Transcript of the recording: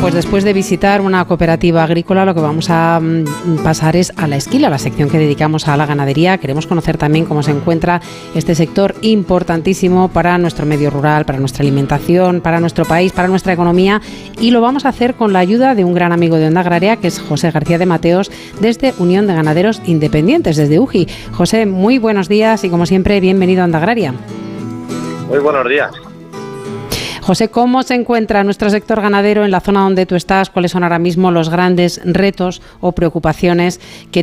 pues después de visitar una cooperativa agrícola, lo que vamos a pasar es a la esquila, la sección que dedicamos a la ganadería. Queremos conocer también cómo se encuentra este sector importantísimo para nuestro medio rural, para nuestra alimentación, para nuestro país, para nuestra economía, y lo vamos a hacer con la ayuda de un gran amigo de Onda Agraria, que es José García de Mateos, desde Unión de Ganaderos Independientes, desde UGI. José, muy buenos días y, como siempre, bienvenido a Onda Agraria. Muy buenos días. José, ¿cómo se encuentra nuestro sector ganadero en la zona donde tú estás? ¿Cuáles son ahora mismo los grandes retos o preocupaciones que